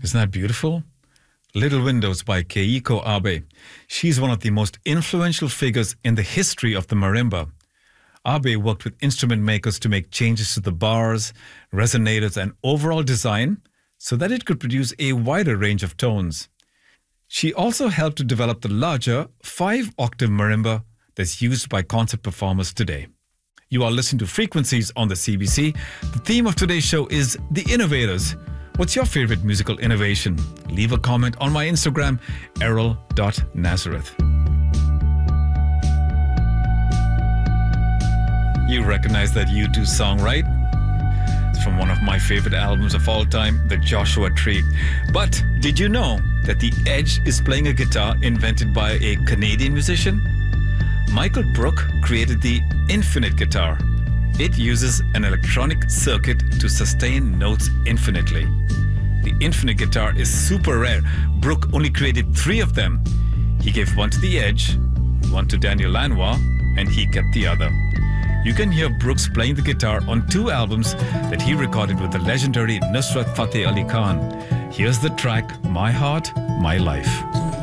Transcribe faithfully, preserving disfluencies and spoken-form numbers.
Isn't that beautiful? Little Windows by Keiko Abe. She's one of the most influential figures in the history of the marimba. Abe worked with instrument makers to make changes to the bars, resonators, and overall design so that it could produce a wider range of tones. She also helped to develop the larger five-octave marimba that's used by concert performers today. You are listening to Frequencies on the C B C. The theme of today's show is The Innovators. What's your favorite musical innovation? Leave a comment on my Instagram, errol dot nazareth. You recognize that U two song, right? It's from one of my favorite albums of all time, The Joshua Tree. But did you know that The Edge is playing a guitar invented by a Canadian musician? Michael Brook created the Infinite Guitar. It uses an electronic circuit to sustain notes infinitely. The Infinite Guitar is super rare. Brook only created three of them. He gave one to The Edge, one to Daniel Lanois, and he kept the other. You can hear Brooks playing the guitar on two albums that he recorded with the legendary Nusrat Fateh Ali Khan. Here's the track, My Heart, My Life.